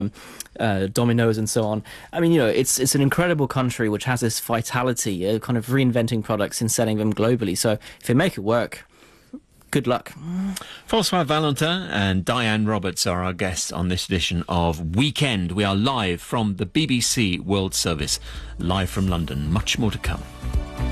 Domino's and so on. I mean, it's an incredible country which has this vitality, kind of reinventing products and selling them globally. So if they make it work, good luck. François Valentin and Diane Roberts are our guests on this edition of Weekend. We are live from the BBC World Service, live from London. Much more to come.